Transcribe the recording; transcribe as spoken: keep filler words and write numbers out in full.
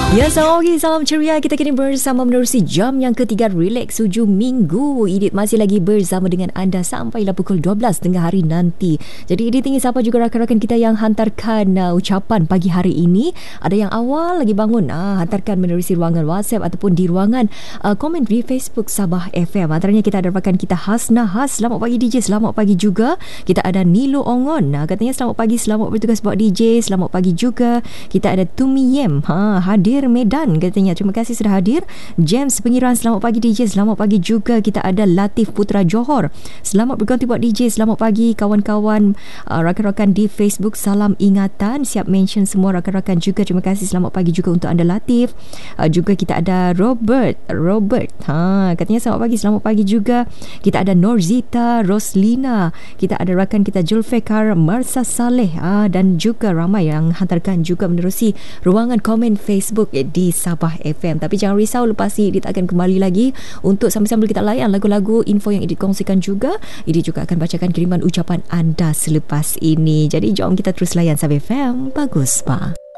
Ya, selamat pagi, salam ceria. Kita kini bersama menerusi jam yang ketiga Relax Suju Minggu. Idit masih lagi bersama dengan anda sampailah pukul dua belas tengah hari nanti. Jadi Idit ingin sapa juga rakan-rakan kita yang hantarkan uh, ucapan pagi hari ini. Ada yang awal lagi bangun, uh, hantarkan menerusi ruangan WhatsApp ataupun di ruangan uh, komen di Facebook Sabah F M. Antaranya kita ada rakan kita Hasna Has. Selamat pagi D J, selamat pagi juga. Kita ada Nilo Ongon. Uh, katanya selamat pagi, selamat bertugas buat D J. Selamat pagi juga. Kita ada Tumi Yem. Ha, hadir Medan katanya. Terima kasih sudah hadir. James Pengiran, selamat pagi D J. Selamat pagi juga. Kita ada Latif Putra Johor. Selamat berganti buat D J. Selamat pagi kawan-kawan, uh, rakan-rakan di Facebook. Salam ingatan. Siap mention semua rakan-rakan juga. Terima kasih. Selamat pagi juga untuk anda Latif. Uh, juga kita ada Robert. Robert. Ha, katanya selamat pagi. Selamat pagi juga. Kita ada Norzita Roslina. Kita ada rakan kita Julfekar Marsa Saleh. Ha, dan juga ramai yang hantarkan juga menerusi ruangan komen Facebook di Sabah F M. Tapi jangan risau, lepas ni Edit akan kembali lagi untuk sambil-sambil kita layan lagu-lagu info yang Edit kongsikan juga. Edit juga akan bacakan kiriman ucapan anda selepas ini. Jadi jom kita terus layan Sabah F M. Bagus, Pak.